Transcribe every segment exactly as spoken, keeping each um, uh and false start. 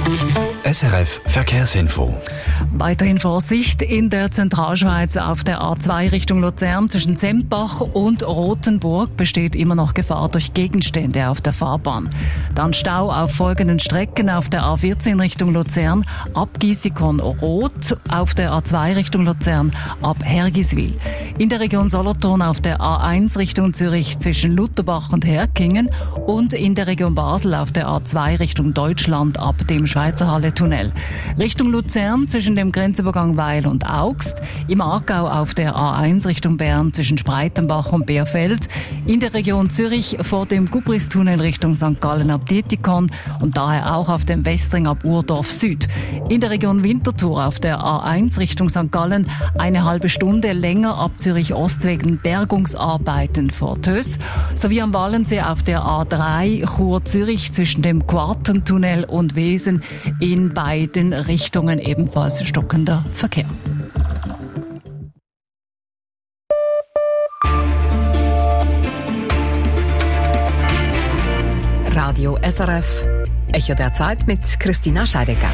S R F Verkehrsinfo. Weiterhin Vorsicht in der Zentralschweiz auf der A zwei Richtung Luzern zwischen Sempach und Rothenburg besteht immer noch Gefahr durch Gegenstände auf der Fahrbahn. Dann Stau auf folgenden Strecken: auf der A vierzehn Richtung Luzern ab Giessikon-Rot, auf der A zwei Richtung Luzern ab Hergiswil. In der Region Solothurn auf der A eins Richtung Zürich zwischen Lutherbach und Herkingen und in der Region Basel auf der A zwei Richtung Deutschland ab dem Schweizerhalle-Tunnel. Richtung Luzern zwischen dem Grenzübergang Weil und Augst, im Aargau auf der A eins Richtung Bern zwischen Spreitenbach und Beerfeld, in der Region Zürich vor dem Gubristunnel Richtung Sankt Gallen ab Dietikon und daher auch auf dem Westring ab Urdorf Süd. In der Region Winterthur auf der A eins Richtung Sankt Gallen eine halbe Stunde länger ab Zürich Ost wegen Bergungsarbeiten vor Töss, sowie am Wallensee auf der A drei Chur Zürich zwischen dem Quartentunnel und Wesen in beiden Richtungen ebenfalls stockender Verkehr. Radio S R F, Echo der Zeit mit Christina Scheidecker.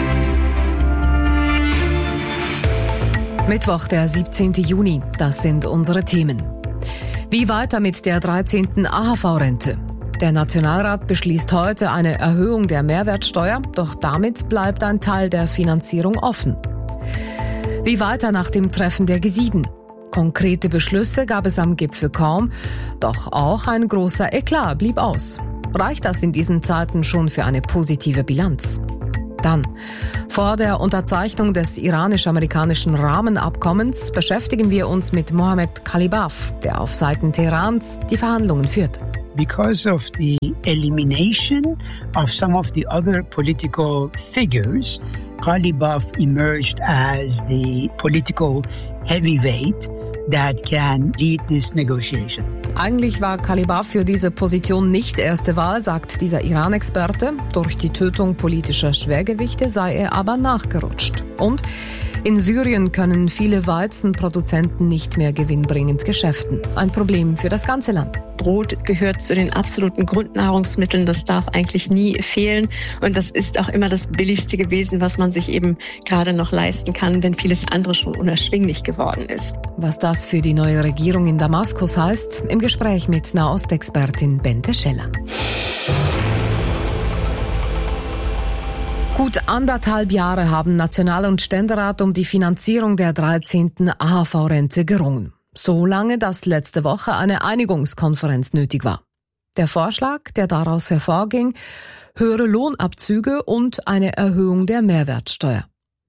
Mittwoch, der siebzehnten Juni, das sind unsere Themen. Wie weiter mit der dreizehnten A H V-Rente? Der Nationalrat beschließt heute eine Erhöhung der Mehrwertsteuer, doch damit bleibt ein Teil der Finanzierung offen. Wie weiter nach dem Treffen der G sieben? Konkrete Beschlüsse gab es am Gipfel kaum, doch auch ein großer Eklat blieb aus. Reicht das in diesen Zeiten schon für eine positive Bilanz? Dann, vor der Unterzeichnung des iranisch-amerikanischen Rahmenabkommens beschäftigen wir uns mit Mohammed Khalibaf, der auf Seiten Teherans die Verhandlungen führt. Because of the elimination of some of the other political figures, Khalibaf emerged as the political heavyweight that can lead this negotiation. Eigentlich war Khalibaf für diese Position nicht erste Wahl, sagt dieser Iran-Experte. Durch die Tötung politischer Schwergewichte sei er aber nachgerutscht. Und in Syrien können viele Weizenproduzenten nicht mehr gewinnbringend geschäften. Ein Problem für das ganze Land. Brot gehört zu den absoluten Grundnahrungsmitteln. Das darf eigentlich nie fehlen. Und das ist auch immer das Billigste gewesen, was man sich eben gerade noch leisten kann, wenn vieles andere schon unerschwinglich geworden ist. Was das für die neue Regierung in Damaskus heißt, im Gespräch mit Nahostexpertin Bente Scheller. Gut anderthalb Jahre haben National- und Ständerat um die Finanzierung der dreizehnten A H V-Rente gerungen. So lange, dass letzte Woche eine Einigungskonferenz nötig war. Der Vorschlag, der daraus hervorging, höhere Lohnabzüge und eine Erhöhung der Mehrwertsteuer.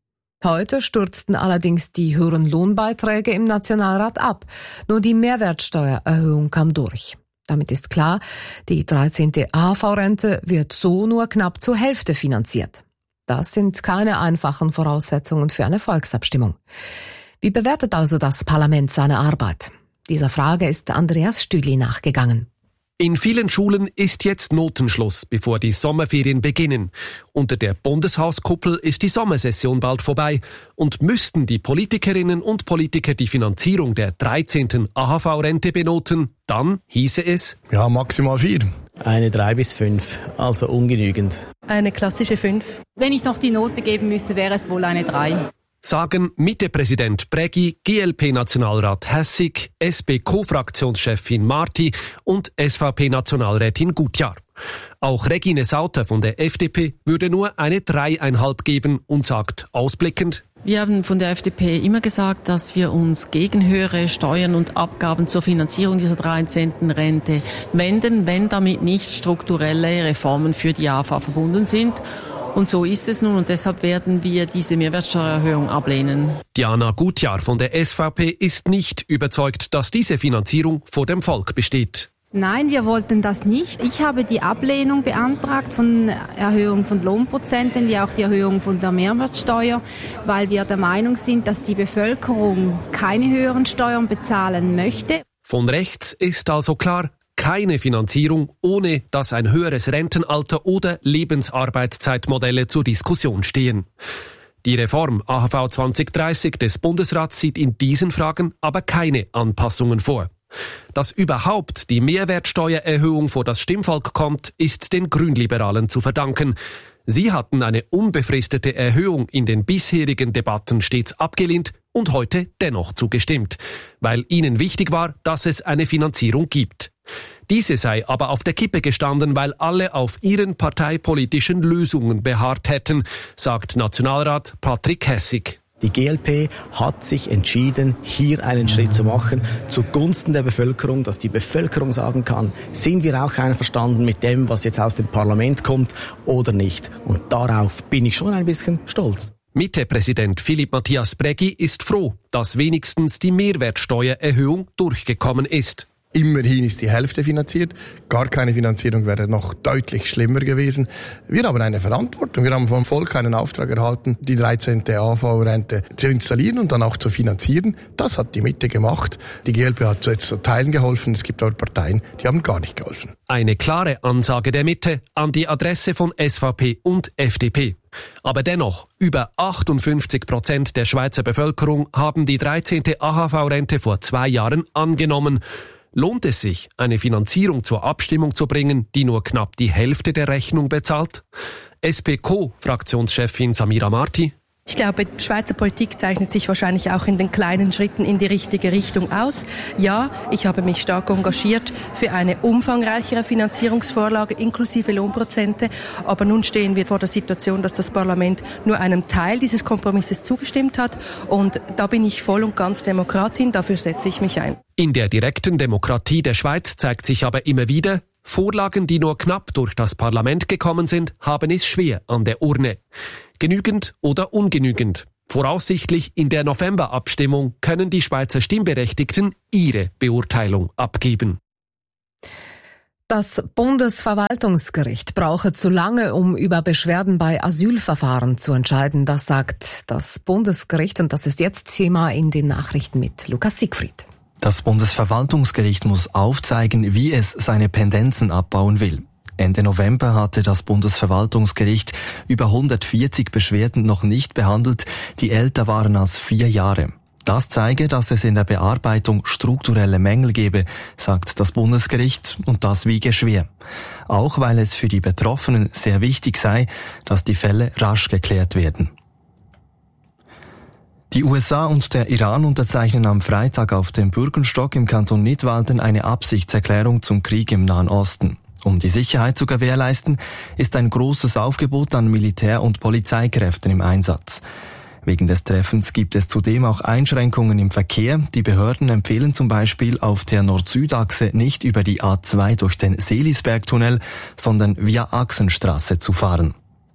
Heute stürzten allerdings die höheren Lohnbeiträge im Nationalrat ab. Nur die Mehrwertsteuererhöhung kam durch. Damit ist klar, die dreizehnte A H V-Rente wird so nur knapp zur Hälfte finanziert. Das sind keine einfachen Voraussetzungen für eine Volksabstimmung. Wie bewertet also das Parlament seine Arbeit? Dieser Frage ist Andreas Stüdli nachgegangen. In vielen Schulen ist jetzt Notenschluss, bevor die Sommerferien beginnen. Unter der Bundeshauskuppel ist die Sommersession bald vorbei und müssten die Politikerinnen und Politiker die Finanzierung der dreizehnten A H V-Rente benoten, dann hieße es: Ja, maximal vier. Eine drei bis fünf, also ungenügend. Eine klassische fünf. Wenn ich noch die Note geben müsste, wäre es wohl eine drei. Sagen Mitte-Präsident Brägi, G L P-Nationalrat Hässig, S P-Co-Fraktionschefin Marti und S V P-Nationalrätin Gutjahr. Auch Regine Sauter von der F D P würde nur eine dreieinhalb geben und sagt ausblickend: Wir haben von der F D P immer gesagt, dass wir uns gegen höhere Steuern und Abgaben zur Finanzierung dieser dreizehnten Rente wenden, wenn damit nicht strukturelle Reformen für die A H V verbunden sind. Und so ist es nun und deshalb werden wir diese Mehrwertsteuererhöhung ablehnen. Diana Gutjahr von der S V P ist nicht überzeugt, dass diese Finanzierung vor dem Volk besteht. Nein, wir wollten das nicht. Ich habe die Ablehnung beantragt von Erhöhung von Lohnprozenten wie auch die Erhöhung von der Mehrwertsteuer, weil wir der Meinung sind, dass die Bevölkerung keine höheren Steuern bezahlen möchte. Von rechts ist also klar: keine Finanzierung, ohne dass ein höheres Rentenalter oder Lebensarbeitszeitmodelle zur Diskussion stehen. Die Reform A H V zwanzig dreißig des Bundesrats sieht in diesen Fragen aber keine Anpassungen vor. Dass überhaupt die Mehrwertsteuererhöhung vor das Stimmvolk kommt, ist den Grünliberalen zu verdanken. Sie hatten eine unbefristete Erhöhung in den bisherigen Debatten stets abgelehnt und heute dennoch zugestimmt, weil ihnen wichtig war, dass es eine Finanzierung gibt. Diese sei aber auf der Kippe gestanden, weil alle auf ihren parteipolitischen Lösungen beharrt hätten, sagt Nationalrat Patrick Hessig. Die G L P hat sich entschieden, hier einen Schritt zu machen, zugunsten der Bevölkerung, dass die Bevölkerung sagen kann, sind wir auch einverstanden mit dem, was jetzt aus dem Parlament kommt oder nicht. Und darauf bin ich schon ein bisschen stolz. Mitte-Präsident Philipp Matthias Brägi ist froh, dass wenigstens die Mehrwertsteuererhöhung durchgekommen ist. Immerhin ist die Hälfte finanziert. Gar keine Finanzierung wäre noch deutlich schlimmer gewesen. Wir haben eine Verantwortung. Wir haben vom Volk einen Auftrag erhalten, die dreizehnte A H V-Rente zu installieren und dann auch zu finanzieren. Das hat die Mitte gemacht. Die G L P hat jetzt zu Teilen geholfen. Es gibt aber Parteien, die haben gar nicht geholfen. Eine klare Ansage der Mitte an die Adresse von S V P und F D P. Aber dennoch, über achtundfünfzig Prozent der Schweizer Bevölkerung haben die dreizehnte A H V-Rente vor zwei Jahren angenommen. Lohnt es sich, eine Finanzierung zur Abstimmung zu bringen, die nur knapp die Hälfte der Rechnung bezahlt? S P-Co-Fraktionschefin Samira Marti. Ich glaube, die Schweizer Politik zeichnet sich wahrscheinlich auch in den kleinen Schritten in die richtige Richtung aus. Ja, ich habe mich stark engagiert für eine umfangreichere Finanzierungsvorlage inklusive Lohnprozente. Aber nun stehen wir vor der Situation, dass das Parlament nur einem Teil dieses Kompromisses zugestimmt hat. Und da bin ich voll und ganz Demokratin. Dafür setze ich mich ein. In der direkten Demokratie der Schweiz zeigt sich aber immer wieder, Vorlagen, die nur knapp durch das Parlament gekommen sind, haben es schwer an der Urne. Genügend oder ungenügend. Voraussichtlich in der Novemberabstimmung können die Schweizer Stimmberechtigten ihre Beurteilung abgeben. Das Bundesverwaltungsgericht brauche zu lange, um über Beschwerden bei Asylverfahren zu entscheiden. Das sagt das Bundesgericht und das ist jetzt Thema in den Nachrichten mit Lukas Siegfried. Das Bundesverwaltungsgericht muss aufzeigen, wie es seine Pendenzen abbauen will. Ende November hatte das Bundesverwaltungsgericht über hundertvierzig Beschwerden noch nicht behandelt, die älter waren als vier Jahre. Das zeige, dass es in der Bearbeitung strukturelle Mängel gebe, sagt das Bundesgericht, und das wiege schwer. Auch weil es für die Betroffenen sehr wichtig sei, dass die Fälle rasch geklärt werden. Die U S A und der Iran unterzeichnen am Freitag auf dem Bürgenstock im Kanton Nidwalden eine Absichtserklärung zum Krieg im Nahen Osten. Um die Sicherheit zu gewährleisten, ist ein großes Aufgebot an Militär- und Polizeikräften im Einsatz. Wegen des Treffens gibt es zudem auch Einschränkungen im Verkehr. Die Behörden empfehlen zum Beispiel auf der Nord-Süd-Achse nicht über die A zwei durch den Seelisbergtunnel, sondern via Achsenstraße zu fahren.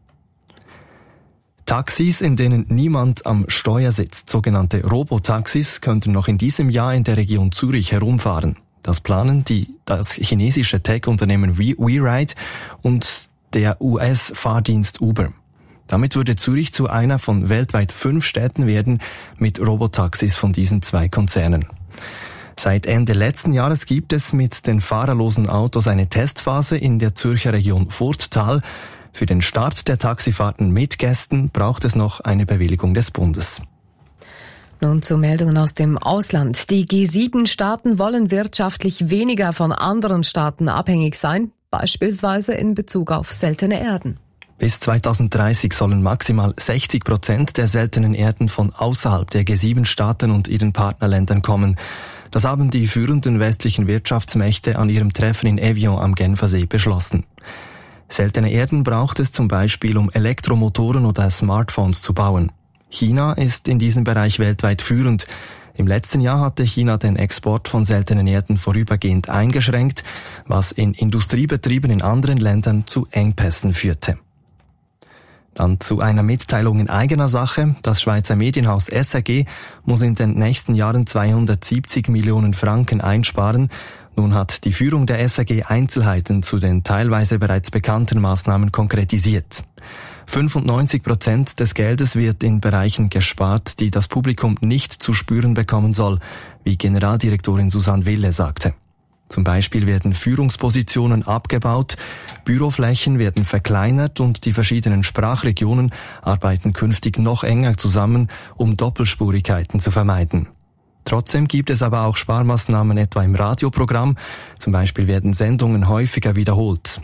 Taxis, in denen niemand am Steuer sitzt, sogenannte Robotaxis, könnten noch in diesem Jahr in der Region Zürich herumfahren. Das planen die, das chinesische Tech-Unternehmen WeRide und der U S-Fahrdienst Uber. Damit würde Zürich zu einer von weltweit fünf Städten werden mit Robotaxis von diesen zwei Konzernen. Seit Ende letzten Jahres gibt es mit den fahrerlosen Autos eine Testphase in der Zürcher Region Furttal. Für den Start der Taxifahrten mit Gästen braucht es noch eine Bewilligung des Bundes. Nun zu Meldungen aus dem Ausland. Die G sieben Staaten wollen wirtschaftlich weniger von anderen Staaten abhängig sein, beispielsweise in Bezug auf seltene Erden. Bis zweitausenddreißig sollen maximal sechzig Prozent der seltenen Erden von außerhalb der G sieben Staaten und ihren Partnerländern kommen. Das haben die führenden westlichen Wirtschaftsmächte an ihrem Treffen in Evian am Genfersee beschlossen. Seltene Erden braucht es zum Beispiel, um Elektromotoren oder Smartphones zu bauen. China ist in diesem Bereich weltweit führend. Im letzten Jahr hatte China den Export von seltenen Erden vorübergehend eingeschränkt, was in Industriebetrieben in anderen Ländern zu Engpässen führte. Dann zu einer Mitteilung in eigener Sache. Das Schweizer Medienhaus S R G muss in den nächsten Jahren zweihundertsiebzig Millionen Franken einsparen. Nun hat die Führung der S R G Einzelheiten zu den teilweise bereits bekannten Maßnahmen konkretisiert. fünfundneunzig Prozent des Geldes wird in Bereichen gespart, die das Publikum nicht zu spüren bekommen soll, wie Generaldirektorin Susanne Wille sagte. Zum Beispiel werden Führungspositionen abgebaut, Büroflächen werden verkleinert und die verschiedenen Sprachregionen arbeiten künftig noch enger zusammen, um Doppelspurigkeiten zu vermeiden. Trotzdem gibt es aber auch Sparmaßnahmen etwa im Radioprogramm, zum Beispiel werden Sendungen häufiger wiederholt.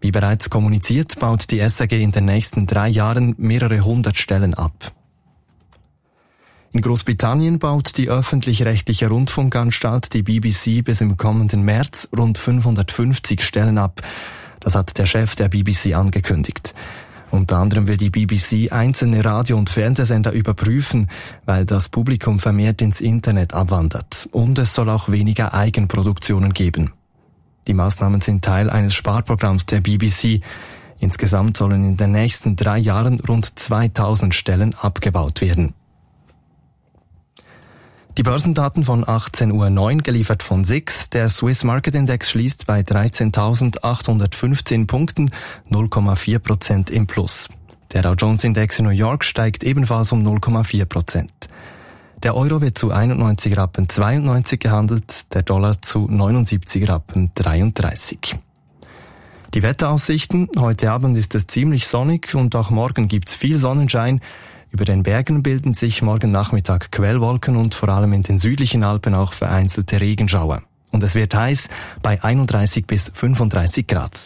Wie bereits kommuniziert, baut die S A G in den nächsten drei Jahren mehrere hundert Stellen ab. In Großbritannien baut die öffentlich-rechtliche Rundfunkanstalt, die B B C, bis im kommenden März rund fünfhundertfünfzig Stellen ab. Das hat der Chef der B B C angekündigt. Unter anderem will die B B C einzelne Radio- und Fernsehsender überprüfen, weil das Publikum vermehrt ins Internet abwandert. Und es soll auch weniger Eigenproduktionen geben. Die Maßnahmen sind Teil eines Sparprogramms der B B C. Insgesamt sollen in den nächsten drei Jahren rund zweitausend Stellen abgebaut werden. Die Börsendaten von achtzehn Uhr neun, geliefert von S I X. Der Swiss Market Index schließt bei dreizehntausendachthundertfünfzehn Punkten, null Komma vier Prozent im Plus. Der Dow Jones Index in New York steigt ebenfalls um null Komma vier Prozent. Der Euro wird zu einundneunzig Rappen zweiundneunzig gehandelt, der Dollar zu neunundsiebzig Rappen dreiunddreißig. Die Wetteraussichten: Heute Abend ist es ziemlich sonnig und auch morgen gibt's viel Sonnenschein. Über den Bergen bilden sich morgen Nachmittag Quellwolken und vor allem in den südlichen Alpen auch vereinzelte Regenschauer. Und es wird heiß bei einunddreißig bis fünfunddreißig Grad.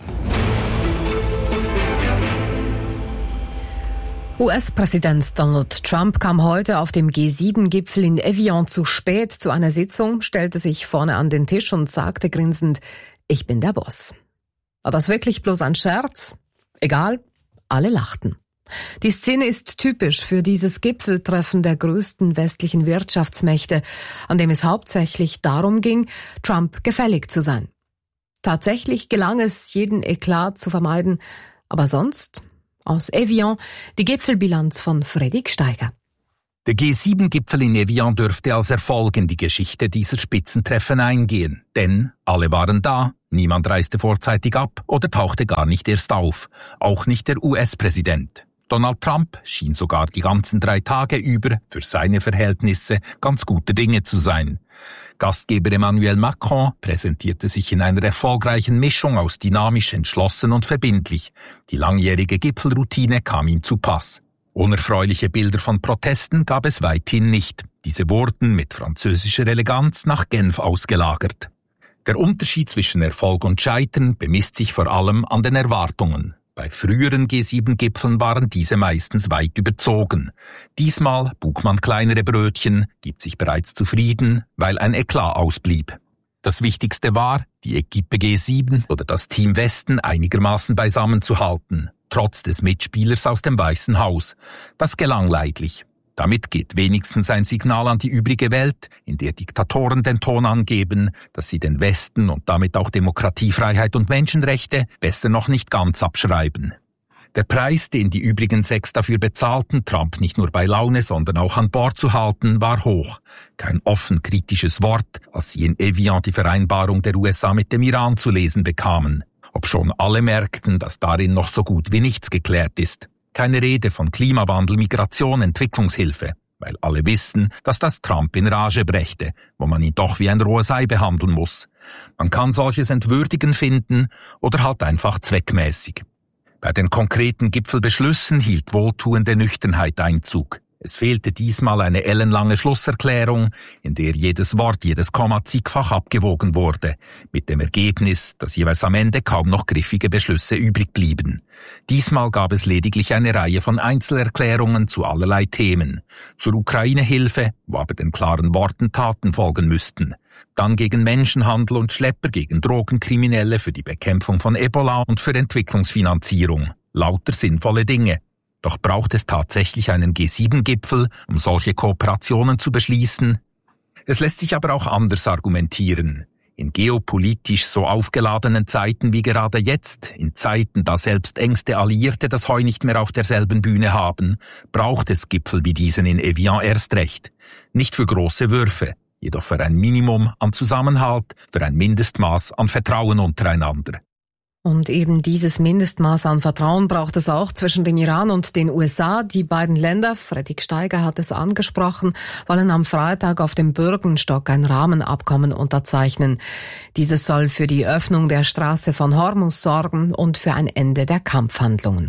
U S-Präsident Donald Trump kam heute auf dem G sieben Gipfel in Evian zu spät zu einer Sitzung, stellte sich vorne an den Tisch und sagte grinsend: Ich bin der Boss. War das wirklich bloß ein Scherz? Egal, alle lachten. Die Szene ist typisch für dieses Gipfeltreffen der größten westlichen Wirtschaftsmächte, an dem es hauptsächlich darum ging, Trump gefällig zu sein. Tatsächlich gelang es, jeden Eklat zu vermeiden, aber sonst aus Evian die Gipfelbilanz von Freddy Steiger. Der G sieben Gipfel in Evian dürfte als Erfolg in die Geschichte dieser Spitzentreffen eingehen, denn alle waren da, niemand reiste vorzeitig ab oder tauchte gar nicht erst auf, auch nicht der U S-Präsident. Donald Trump schien sogar die ganzen drei Tage über für seine Verhältnisse ganz gute Dinge zu sein. Gastgeber Emmanuel Macron präsentierte sich in einer erfolgreichen Mischung aus dynamisch, entschlossen und verbindlich. Die langjährige Gipfelroutine kam ihm zu Pass. Unerfreuliche Bilder von Protesten gab es weithin nicht. Diese wurden mit französischer Eleganz nach Genf ausgelagert. Der Unterschied zwischen Erfolg und Scheitern bemisst sich vor allem an den Erwartungen. Bei früheren G sieben Gipfeln waren diese meistens weit überzogen. Diesmal buk man kleinere Brötchen, gibt sich bereits zufrieden, weil ein Eklat ausblieb. Das Wichtigste war, die Equipe G sieben oder das Team Westen einigermaßen beisammen zu halten, trotz des Mitspielers aus dem Weißen Haus. Das gelang leidlich. Damit geht wenigstens ein Signal an die übrige Welt, in der Diktatoren den Ton angeben, dass sie den Westen und damit auch Demokratie, Freiheit und Menschenrechte besser noch nicht ganz abschreiben. Der Preis, den die übrigen sechs dafür bezahlten, Trump nicht nur bei Laune, sondern auch an Bord zu halten, war hoch. Kein offen kritisches Wort, als sie in Evian die Vereinbarung der U S A mit dem Iran zu lesen bekamen. Obschon alle merkten, dass darin noch so gut wie nichts geklärt ist. Keine Rede von Klimawandel, Migration, Entwicklungshilfe, weil alle wissen, dass das Trump in Rage brächte, wo man ihn doch wie ein rohes Ei behandeln muss. Man kann solches entwürdigen finden oder halt einfach zweckmäßig. Bei den konkreten Gipfelbeschlüssen hielt wohltuende Nüchternheit Einzug. Es fehlte diesmal eine ellenlange Schlusserklärung, in der jedes Wort, jedes Komma zigfach abgewogen wurde, mit dem Ergebnis, dass jeweils am Ende kaum noch griffige Beschlüsse übrig blieben. Diesmal gab es lediglich eine Reihe von Einzelerklärungen zu allerlei Themen. Zur Ukraine-Hilfe, wo aber den klaren Worten Taten folgen müssten. Dann gegen Menschenhandel und Schlepper, gegen Drogenkriminelle, für die Bekämpfung von Ebola und für Entwicklungsfinanzierung. Lauter sinnvolle Dinge. Doch braucht es tatsächlich einen G sieben Gipfel, um solche Kooperationen zu beschließen? Es lässt sich aber auch anders argumentieren. In geopolitisch so aufgeladenen Zeiten wie gerade jetzt, in Zeiten, da selbst engste Alliierte das Heu nicht mehr auf derselben Bühne haben, braucht es Gipfel wie diesen in Evian erst recht. Nicht für große Würfe, jedoch für ein Minimum an Zusammenhalt, für ein Mindestmaß an Vertrauen untereinander. Und eben dieses Mindestmaß an Vertrauen braucht es auch zwischen dem Iran und den U S A. Die beiden Länder, Freddy Steiger hat es angesprochen, wollen am Freitag auf dem Bürgenstock ein Rahmenabkommen unterzeichnen. Dieses soll für die Öffnung der Straße von Hormuz sorgen und für ein Ende der Kampfhandlungen.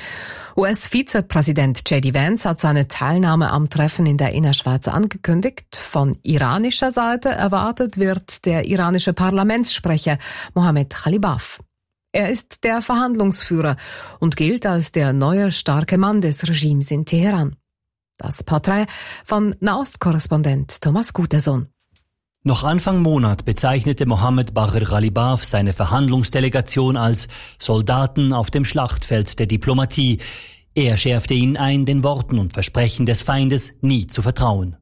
U S-Vizepräsident J D Vance hat seine Teilnahme am Treffen in der Innerschweiz angekündigt. Von iranischer Seite erwartet wird der iranische Parlamentssprecher Mohammed Khalibaf. Er ist der Verhandlungsführer und gilt als der neue starke Mann des Regimes in Teheran. Das Porträt von Nahostkorrespondent Thomas Gutersohn. Noch Anfang Monat bezeichnete Mohammed Bagher Ghalibaf seine Verhandlungsdelegation als Soldaten auf dem Schlachtfeld der Diplomatie. Er schärfte ihnen ein, den Worten und Versprechen des Feindes nie zu vertrauen.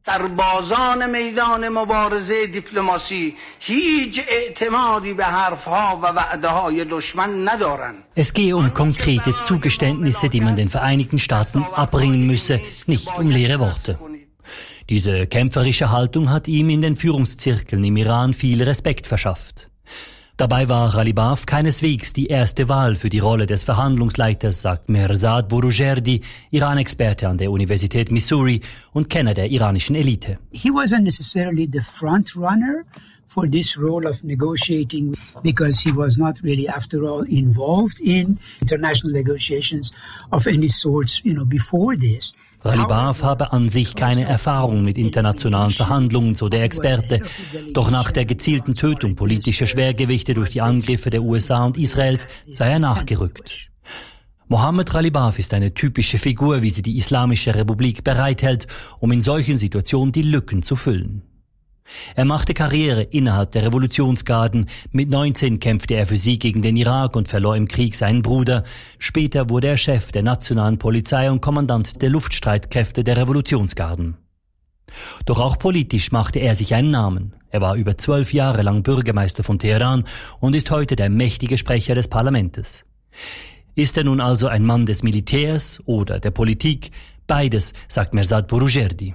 Es gehe um konkrete Zugeständnisse, die man den Vereinigten Staaten abbringen müsse, nicht um leere Worte. Diese kämpferische Haltung hat ihm in den Führungszirkeln im Iran viel Respekt verschafft. Dabei war Ghalibaf keineswegs die erste Wahl für die Rolle des Verhandlungsleiters, sagt Mehrzad Boroujerdi, Iran-Experte an der Universität Missouri und Kenner der iranischen Elite. He wasn't necessarily the front runner for this role of negotiating because he was not really, after all, involved in international negotiations of any sorts, you know, before this. Ghalibaf habe an sich keine Erfahrung mit internationalen Verhandlungen, so der Experte. Doch nach der gezielten Tötung politischer Schwergewichte durch die Angriffe der U S A und Israels sei er nachgerückt. Mohammed Ghalibaf ist eine typische Figur, wie sie die Islamische Republik bereithält, um in solchen Situationen die Lücken zu füllen. Er machte Karriere innerhalb der Revolutionsgarden. Mit neunzehn kämpfte er für sie gegen den Irak und verlor im Krieg seinen Bruder. Später wurde er Chef der nationalen Polizei und Kommandant der Luftstreitkräfte der Revolutionsgarden. Doch auch politisch machte er sich einen Namen. Er war über zwölf Jahre lang Bürgermeister von Teheran und ist heute der mächtige Sprecher des Parlaments. Ist er nun also ein Mann des Militärs oder der Politik? Beides, sagt Mehrzad Boroujerdi.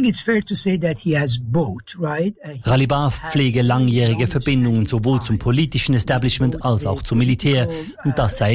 Ghalibaf pflege langjährige Verbindungen sowohl zum politischen Establishment als auch zum Militär, und das sei